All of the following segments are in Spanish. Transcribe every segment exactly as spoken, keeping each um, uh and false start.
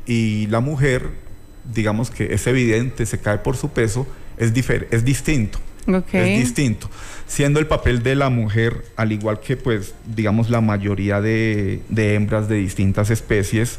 y la mujer, digamos que es evidente, se cae por su peso, es, difer es distinto. Okay. Es distinto, siendo el papel de la mujer, al igual que pues digamos la mayoría de, de hembras de distintas especies,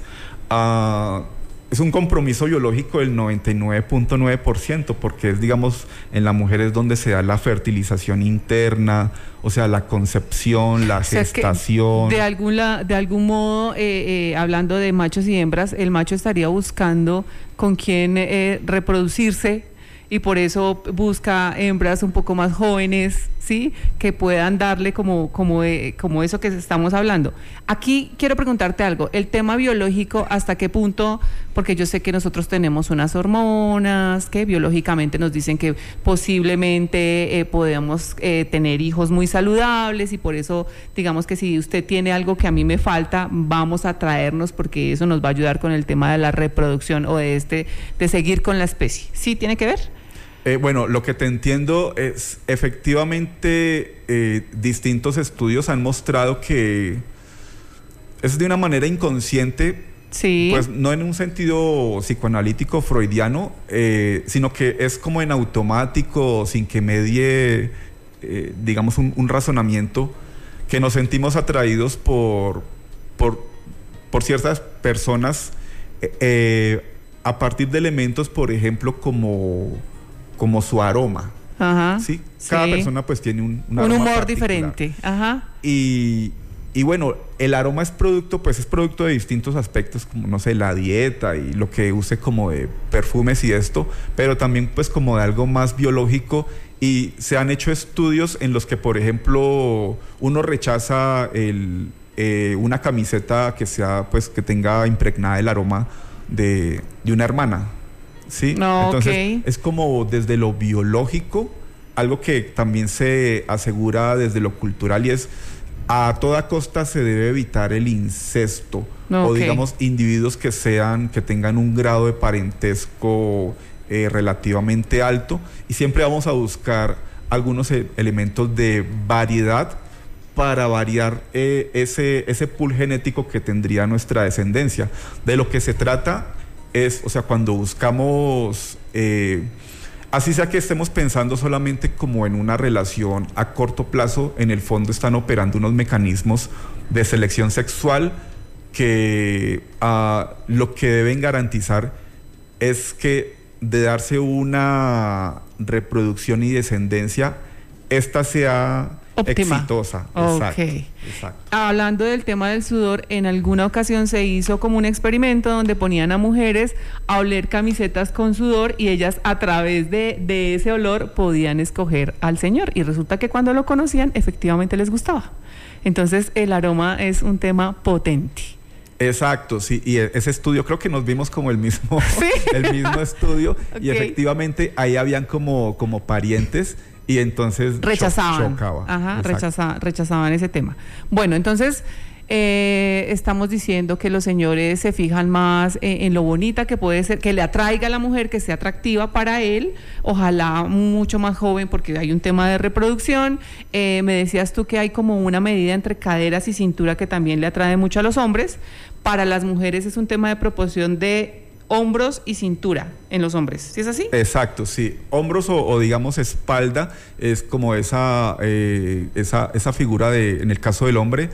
uh, es un compromiso biológico del noventa y nueve punto nueve por ciento, porque es, digamos, en la mujer es donde se da la fertilización interna, o sea, la concepción, la gestación. O sea, es que de, algún la, de algún modo, eh, eh, hablando de machos y hembras, el macho estaría buscando con quién eh, reproducirse, y por eso busca hembras un poco más jóvenes, ¿sí? Que puedan darle como, como, de, como eso que estamos hablando. Aquí quiero preguntarte algo, el tema biológico, ¿hasta qué punto? Porque yo sé que nosotros tenemos unas hormonas que biológicamente nos dicen que posiblemente eh, podemos eh, tener hijos muy saludables, y por eso, digamos que si usted tiene algo que a mí me falta, vamos a traernos, porque eso nos va a ayudar con el tema de la reproducción o de, este, de seguir con la especie. ¿Sí tiene que ver? Eh, bueno, lo que te entiendo es, efectivamente, eh, distintos estudios han mostrado que es de una manera inconsciente, sí. Pues no en un sentido psicoanalítico freudiano, eh, sino que es como en automático, sin que medie, eh, digamos, un, un razonamiento, que nos sentimos atraídos por, por, por ciertas personas eh, eh, a partir de elementos, por ejemplo, como... como su aroma. Ajá, ¿sí? Cada sí. persona pues tiene un, un, un humor particular. diferente. Ajá. Y, y bueno, el aroma es producto, pues es producto de distintos aspectos, como no sé, la dieta y lo que use como de perfumes y esto, pero también pues como de algo más biológico, y se han hecho estudios en los que, por ejemplo, uno rechaza el, eh, una camiseta que sea, pues que tenga impregnada el aroma de, de una hermana. Sí, no, entonces okay. Es como desde lo biológico, algo que también se asegura desde lo cultural, y es a toda costa se debe evitar el incesto, no, o okay. digamos individuos que sean, que tengan un grado de parentesco eh, relativamente alto, y siempre vamos a buscar algunos e elementos de variedad para variar eh, ese, ese pool genético que tendría nuestra descendencia. De lo que se trata es, o sea, cuando buscamos, eh, así sea que estemos pensando solamente como en una relación a corto plazo, en el fondo están operando unos mecanismos de selección sexual que uh, lo que deben garantizar es que de darse una reproducción y descendencia, esta sea óptima, exitosa. Exacto, okay. Exacto. Hablando del tema del sudor, en alguna ocasión se hizo como un experimento donde ponían a mujeres a oler camisetas con sudor, y ellas a través de, de ese olor podían escoger al señor, y resulta que cuando lo conocían efectivamente les gustaba. Entonces el aroma es un tema potente. Exacto, sí, y ese estudio, creo que nos vimos como el mismo, ¿sí? el mismo estudio, okay. Y efectivamente ahí habían como, como parientes, y entonces rechazaban, chocaba. Ajá, rechaza, rechazaban ese tema. Bueno, entonces eh, estamos diciendo que los señores se fijan más en, en lo bonita que puede ser, que le atraiga a la mujer, que sea atractiva para él, ojalá mucho más joven, porque hay un tema de reproducción. Eh, me decías tú que hay como una medida entre caderas y cintura que también le atrae mucho a los hombres. Para las mujeres es un tema de proporción de hombros y cintura en los hombres, ¿sí es así? Exacto, sí. Hombros o, o digamos espalda es como esa, eh, esa, esa figura de, en el caso del hombre,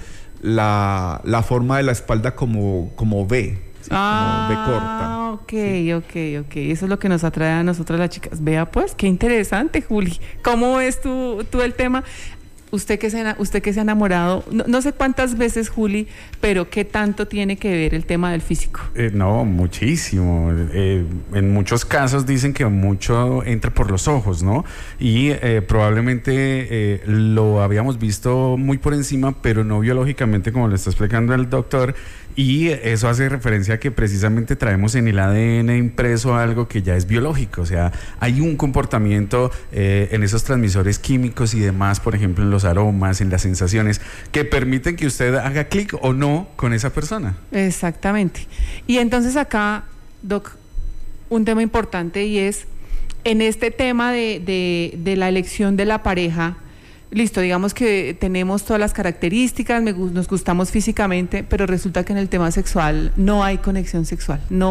la, la forma de la espalda como, como V, ¿sí? Ah, como V corta. ok, ¿sí? ok, ok. Eso es lo que nos atrae a nosotras las chicas. Vea pues, qué interesante, Juli. ¿Cómo ves tú, tú el tema? Usted que se, usted que se ha enamorado, no, no sé cuántas veces, Juli, pero ¿qué tanto tiene que ver el tema del físico? Eh, no, muchísimo. Eh, en muchos casos dicen que mucho entra por los ojos, ¿no? Y eh, probablemente eh, lo habíamos visto muy por encima, pero no biológicamente, como le está explicando el doctor. Y eso hace referencia a que precisamente traemos en el A D N impreso algo que ya es biológico, o sea, hay un comportamiento eh, en esos transmisores químicos y demás, por ejemplo en los aromas, en las sensaciones, que permiten que usted haga clic o no con esa persona. Exactamente. Y entonces acá, Doc, un tema importante, y es en este tema de, de, de la elección de la pareja. Listo, digamos que tenemos todas las características, me, nos gustamos físicamente, pero resulta que en el tema sexual no hay conexión sexual, no